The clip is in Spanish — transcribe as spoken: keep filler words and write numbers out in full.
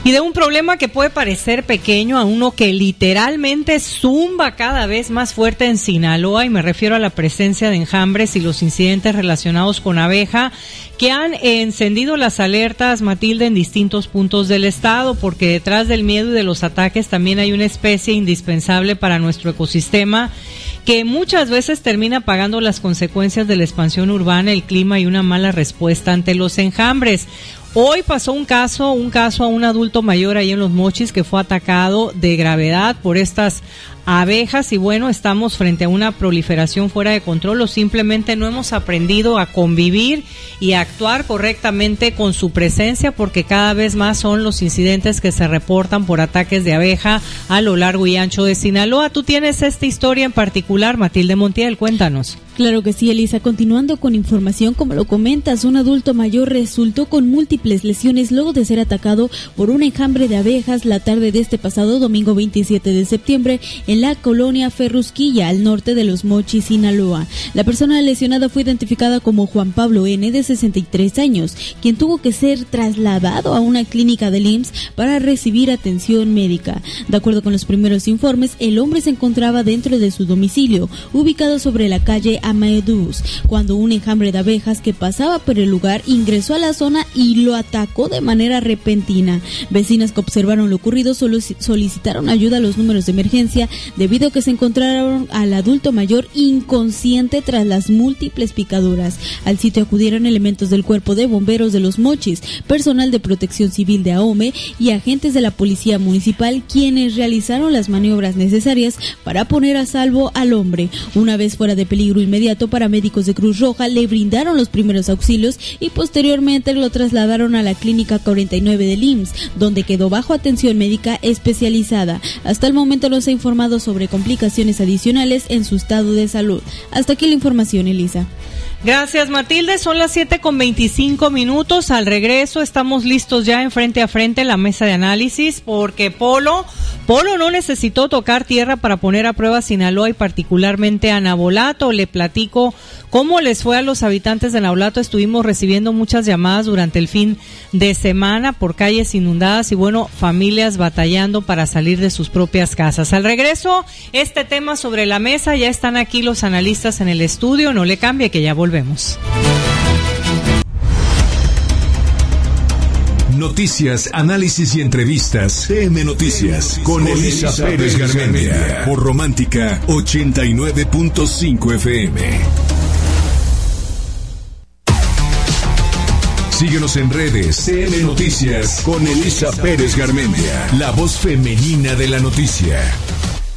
Y de un problema que puede parecer pequeño a uno que literalmente zumba cada vez más fuerte en Sinaloa, y me refiero a la presencia de enjambres y los incidentes relacionados con abeja que han encendido las alertas, Matilde, en distintos puntos del estado, porque detrás del miedo y de los ataques también hay una especie indispensable para nuestro ecosistema que muchas veces termina pagando las consecuencias de la expansión urbana, el clima y una mala respuesta ante los enjambres. Hoy pasó un caso, un caso a un adulto mayor ahí en Los Mochis que fue atacado de gravedad por estas abejas, y bueno, estamos frente a una proliferación fuera de control, o simplemente no hemos aprendido a convivir y a actuar correctamente con su presencia, porque cada vez más son los incidentes que se reportan por ataques de abeja a lo largo y ancho de Sinaloa. Tú tienes esta historia en particular, Matilde Montiel, cuéntanos. Claro que sí, Elisa. Continuando con información, como lo comentas, un adulto mayor resultó con múltiples lesiones luego de ser atacado por un enjambre de abejas la tarde de este pasado domingo veintisiete de septiembre en la colonia Ferrusquilla, al norte de Los Mochis, Sinaloa. La persona lesionada fue identificada como Juan Pablo N., de sesenta y tres años, quien tuvo que ser trasladado a una clínica del I M S S para recibir atención médica. De acuerdo con los primeros informes, el hombre se encontraba dentro de su domicilio, ubicado sobre la calle Amaedus, cuando un enjambre de abejas que pasaba por el lugar ingresó a la zona y lo atacó de manera repentina. Vecinas que observaron lo ocurrido solo solicitaron ayuda a los números de emergencia debido a que se encontraron al adulto mayor inconsciente tras las múltiples picaduras. Al sitio acudieron elementos del Cuerpo de Bomberos de Los Mochis, personal de Protección Civil de AOME y agentes de la Policía Municipal, quienes realizaron las maniobras necesarias para poner a salvo al hombre. Una vez fuera de peligro inmediato, paramédicos de Cruz Roja le brindaron los primeros auxilios y posteriormente lo trasladaron a la clínica cuarenta y nueve del I M S S, donde quedó bajo atención médica especializada. Hasta el momento no se ha informado sobre complicaciones adicionales en su estado de salud. Hasta aquí la información, Elisa. Gracias, Matilde. Son las siete con veinticinco minutos. Al regreso estamos listos ya en Frente a Frente en la mesa de análisis, porque Polo, Polo no necesitó tocar tierra para poner a prueba Sinaloa y particularmente a Navolato. Le platico cómo les fue a los habitantes de Navolato. Estuvimos recibiendo muchas llamadas durante el fin de semana por calles inundadas y bueno, familias batallando para salir de sus propias casas. Al regreso, este tema sobre la mesa. Ya están aquí los analistas en el estudio. No le cambie, que ya volvemos. Vemos. Noticias, análisis y entrevistas. C M Noticias con Elisa Pérez Garmendia por Romántica ochenta y nueve punto cinco F M. Síguenos en redes. C M Noticias con Elisa Pérez Garmendia, la voz femenina de la noticia.